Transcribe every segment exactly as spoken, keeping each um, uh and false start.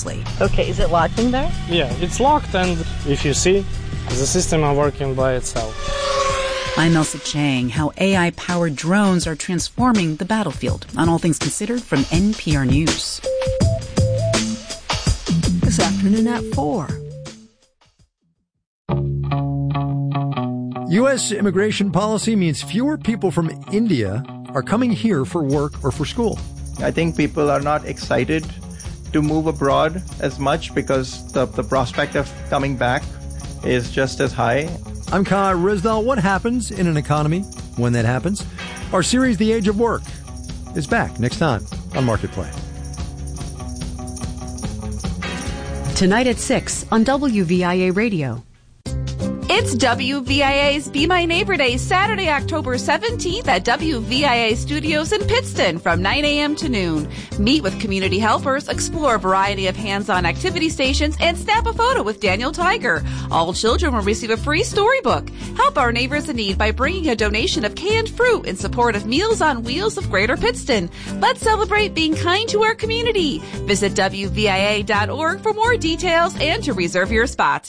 closely. Okay, is it locked in there? Yeah, it's locked, and if you see, the system is working by itself. I'm Elsa Chang. How A I-powered drones are transforming the battlefield on All Things Considered from N P R News. This afternoon at four. U S immigration policy means fewer people from India are coming here for work or for school. I think people are not excited to move abroad as much because the, the prospect of coming back is just as high. I'm Kai Rizdal. What happens in an economy when that happens? Our series, The Age of Work, is back next time on Marketplace. Tonight at six on W V I A Radio. It's W V I A's Be My Neighbor Day, Saturday, October seventeenth at W V I A Studios in Pittston from nine a.m. to noon. Meet with community helpers, explore a variety of hands-on activity stations, and snap a photo with Daniel Tiger. All children will receive a free storybook. Help our neighbors in need by bringing a donation of canned fruit in support of Meals on Wheels of Greater Pittston. Let's celebrate being kind to our community. Visit W V I A dot org for more details and to reserve your spot.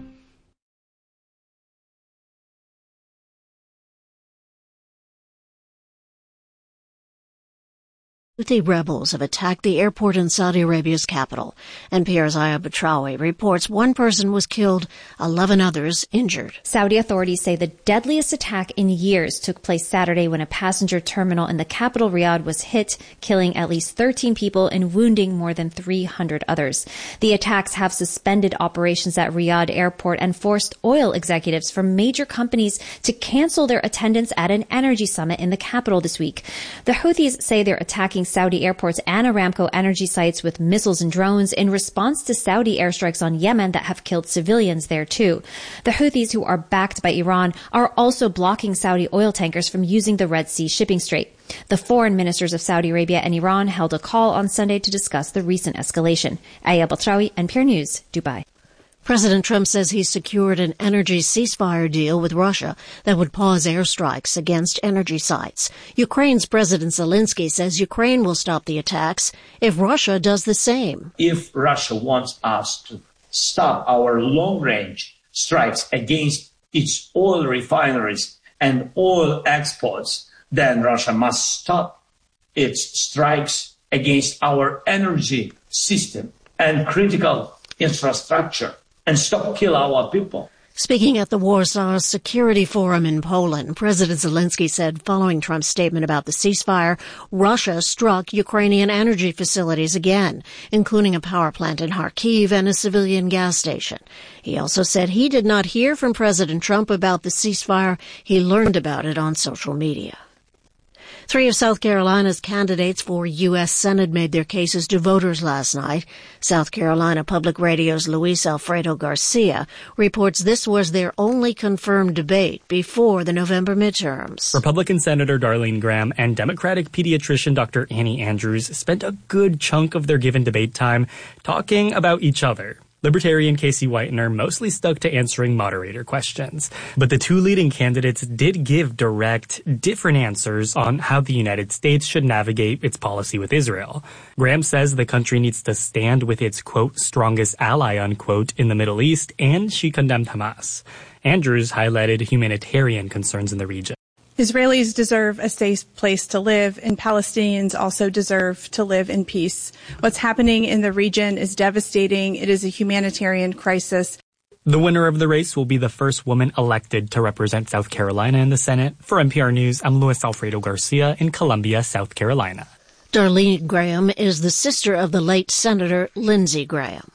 Houthi rebels have attacked the airport in Saudi Arabia's capital. N P R's Aya Batrawi reports one person was killed, eleven others injured. Saudi authorities say the deadliest attack in years took place Saturday when a passenger terminal in the capital Riyadh was hit, killing at least thirteen people and wounding more than three hundred others. The attacks have suspended operations at Riyadh airport and forced oil executives from major companies to cancel their attendance at an energy summit in the capital this week. The Houthis say they're attacking Saudi airports and Aramco energy sites with missiles and drones in response to Saudi airstrikes on Yemen that have killed civilians there too. The Houthis, who are backed by Iran, are also blocking Saudi oil tankers from using the Red Sea shipping strait. The foreign ministers of Saudi Arabia and Iran held a call on Sunday to discuss the recent escalation. Aya Batrawi, N P R News, Dubai. President Trump says he's secured an energy ceasefire deal with Russia that would pause airstrikes against energy sites. Ukraine's President Zelensky says Ukraine will stop the attacks if Russia does the same. If Russia wants us to stop our long-range strikes against its oil refineries and oil exports, then Russia must stop its strikes against our energy system and critical infrastructure, and stop kill our people. Speaking at the Warsaw Security Forum in Poland, President Zelensky said following Trump's statement about the ceasefire, Russia struck Ukrainian energy facilities again, including a power plant in Kharkiv and a civilian gas station. He also said he did not hear from President Trump about the ceasefire. He learned about it on social media. Three of South Carolina's candidates for U S Senate made their cases to voters last night. South Carolina Public Radio's Luis Alfredo Garcia reports this was their only confirmed debate before the November midterms. Republican Senator Darlene Graham and Democratic pediatrician Doctor Annie Andrews spent a good chunk of their given debate time talking about each other. Libertarian Casey Whitener mostly stuck to answering moderator questions. But the two leading candidates did give direct, different answers on how the United States should navigate its policy with Israel. Graham says the country needs to stand with its, quote, strongest ally, unquote, in the Middle East, and she condemned Hamas. Andrews highlighted humanitarian concerns in the region. Israelis deserve a safe place to live, and Palestinians also deserve to live in peace. What's happening in the region is devastating. It is a humanitarian crisis. The winner of the race will be the first woman elected to represent South Carolina in the Senate. For N P R News, I'm Luis Alfredo Garcia in Columbia, South Carolina. Darlene Graham is the sister of the late Senator Lindsey Graham.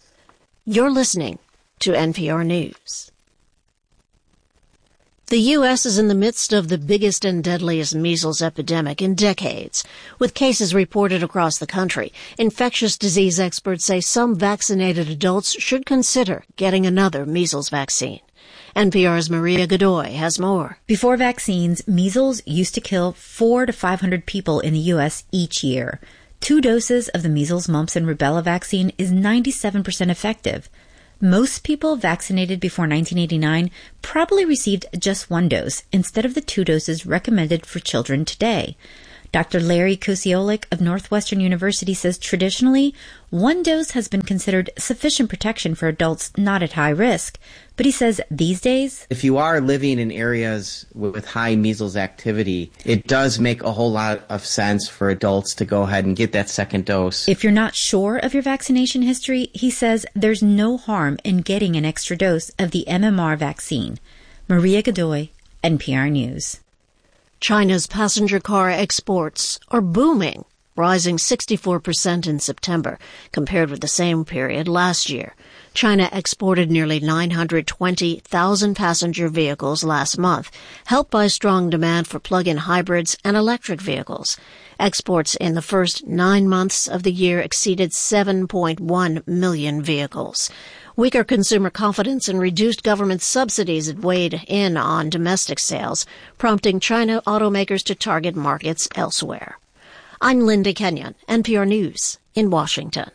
You're listening to N P R News. The U S is in the midst of the biggest and deadliest measles epidemic in decades. With cases reported across the country, infectious disease experts say some vaccinated adults should consider getting another measles vaccine. N P R's Maria Godoy has more. Before vaccines, measles used to kill four to five hundred people in the U S each year. Two doses of the measles, mumps, and rubella vaccine is ninety-seven percent effective. Most people vaccinated before nineteen eighty-nine probably received just one dose instead of the two doses recommended for children today. Doctor Larry Kosiolek of Northwestern University says traditionally, one dose has been considered sufficient protection for adults not at high risk. But he says these days, if you are living in areas with high measles activity, it does make a whole lot of sense for adults to go ahead and get that second dose. If you're not sure of your vaccination history, he says there's no harm in getting an extra dose of the M M R vaccine. Maria Godoy, N P R News. China's passenger car exports are booming, rising sixty-four percent in September compared with the same period last year. China exported nearly nine hundred twenty thousand passenger vehicles last month, helped by strong demand for plug-in hybrids and electric vehicles. Exports in the first nine months of the year exceeded seven point one million vehicles. Weaker consumer confidence and reduced government subsidies had weighed in on domestic sales, prompting China automakers to target markets elsewhere. I'm Linda Kenyon, N P R News in Washington.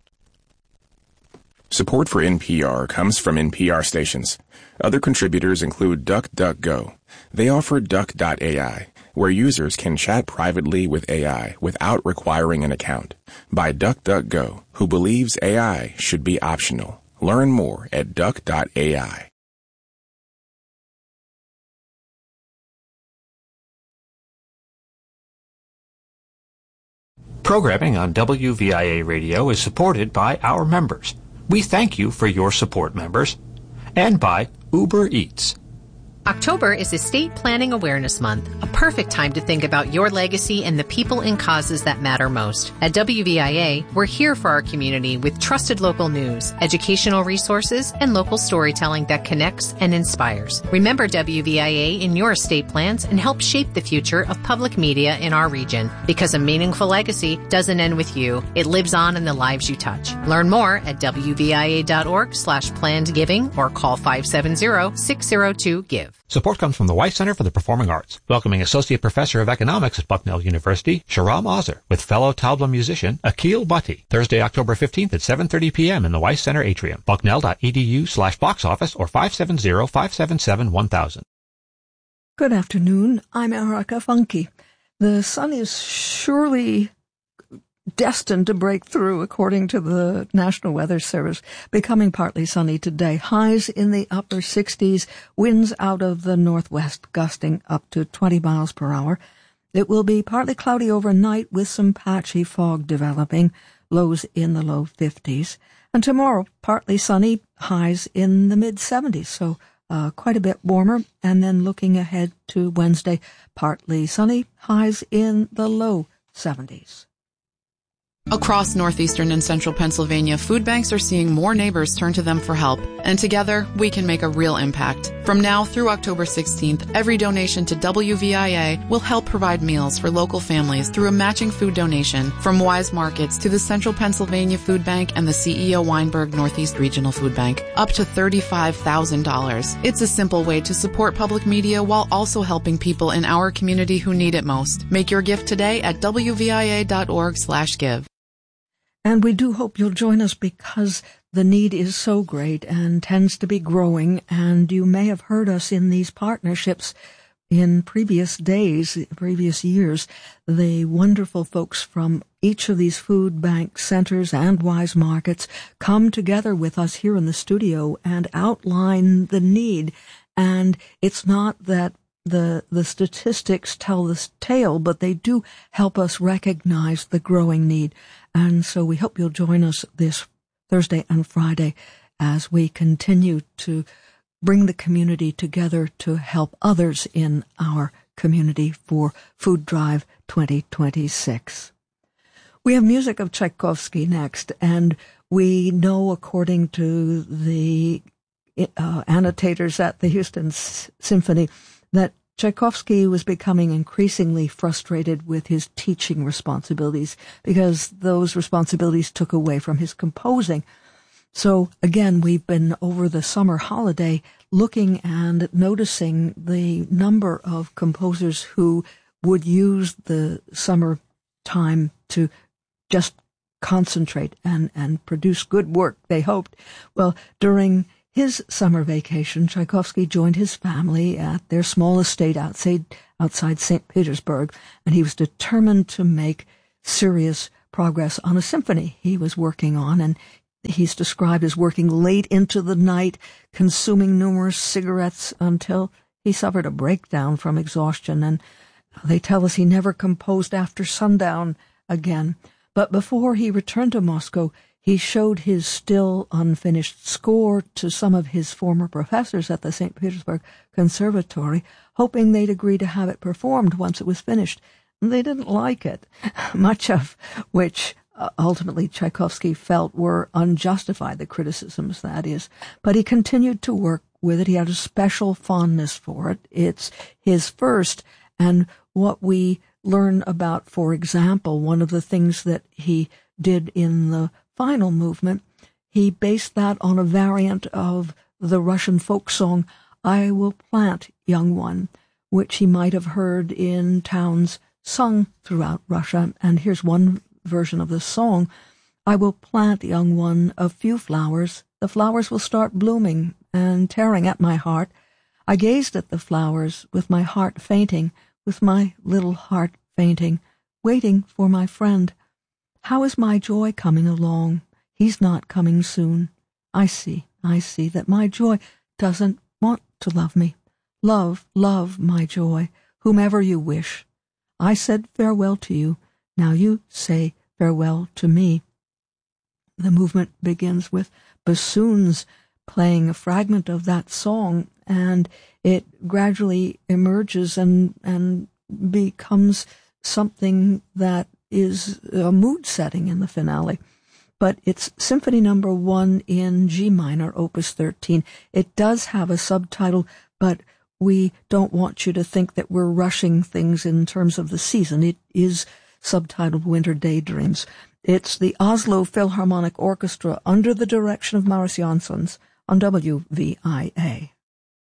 Support for N P R comes from N P R stations. Other contributors include DuckDuckGo. They offer Duck dot A I, where users can chat privately with A I without requiring an account. By DuckDuckGo, who believes A I should be optional. Learn more at Duck dot A I. Programming on W V I A Radio is supported by our members. We thank you for your support, members. And by Uber Eats. October is Estate Planning Awareness Month, a perfect time to think about your legacy and the people and causes that matter most. At W V I A, we're here for our community with trusted local news, educational resources, and local storytelling that connects and inspires. Remember W V I A in your estate plans and help shape the future of public media in our region. Because a meaningful legacy doesn't end with you. It lives on in the lives you touch. Learn more at W V I A dot org slash planned giving or call five seven zero, six zero two, give. Support comes from the Weiss Center for the Performing Arts, welcoming Associate Professor of Economics at Bucknell University, Sharam Ozer, with fellow tabla musician Akil Bhatti, Thursday, October fifteenth at seven thirty p.m. in the Weiss Center atrium. Bucknell.edu slash box office or five seven zero, five seven seven, one thousand. Good afternoon. I'm Erica Funke. The sun is surely destined to break through, according to the National Weather Service, becoming partly sunny today. Highs in the upper sixties, winds out of the northwest gusting up to twenty miles per hour. It will be partly cloudy overnight with some patchy fog developing, lows in the low fifties. And tomorrow, partly sunny, highs in the mid-seventies, so uh, quite a bit warmer. And then looking ahead to Wednesday, partly sunny, highs in the low seventies. Across northeastern and central Pennsylvania, food banks are seeing more neighbors turn to them for help, and together we can make a real impact. From now through October sixteenth, every donation to W V I A will help provide meals for local families through a matching food donation from Wise Markets to the Central Pennsylvania Food Bank and the C E O Weinberg Northeast Regional Food Bank, up to thirty-five thousand dollars. It's a simple way to support public media while also helping people in our community who need it most. Make your gift today at W V I A dot org slash give. And we do hope you'll join us because the need is so great and tends to be growing. And you may have heard us in these partnerships in previous days, previous years. The wonderful folks from each of these food bank centers and Wise Markets come together with us here in the studio and outline the need. And it's not that the the statistics tell this tale, but they do help us recognize the growing need. And so we hope you'll join us this Thursday and Friday as we continue to bring the community together to help others in our community for Food Drive twenty twenty-six. We have music of Tchaikovsky next, and we know, according to the uh, annotators at the Houston S- Symphony, that Tchaikovsky was becoming increasingly frustrated with his teaching responsibilities because those responsibilities took away from his composing. So again, we've been over the summer holiday looking and noticing the number of composers who would use the summer time to just concentrate and, and produce good work, they hoped. Well, during his summer vacation, Tchaikovsky joined his family at their small estate outside, outside Saint Petersburg, and he was determined to make serious progress on a symphony he was working on, and he's described as working late into the night, consuming numerous cigarettes until he suffered a breakdown from exhaustion, and they tell us he never composed after sundown again. But before he returned to Moscow, he showed his still unfinished score to some of his former professors at the Saint Petersburg Conservatory, hoping they'd agree to have it performed once it was finished. They didn't like it, much of which uh, ultimately Tchaikovsky felt were unjustified, the criticisms, that is. But he continued to work with it. He had a special fondness for it. It's his first, and what we learn about, for example, one of the things that he did in the final movement, he based that on a variant of the Russian folk song, I Will Plant, Young One, which he might have heard in towns sung throughout Russia. And here's one version of the song. I will plant, young one, a few flowers. The flowers will start blooming and tearing at my heart. I gazed at the flowers with my heart fainting, with my little heart fainting, waiting for my friend. How is my joy coming along? He's not coming soon. I see, I see that my joy doesn't want to love me. Love, love, my joy, whomever you wish. I said farewell to you. Now you say farewell to me. The movement begins with bassoons playing a fragment of that song, and it gradually emerges and, and becomes something that is a mood setting in the finale. But it's Symphony Number One in G minor, Opus thirteen. It does have a subtitle, but we don't want you to think that we're rushing things in terms of the season. It is subtitled Winter Daydreams. It's the Oslo Philharmonic Orchestra under the direction of Maurice Janssens on W V I A.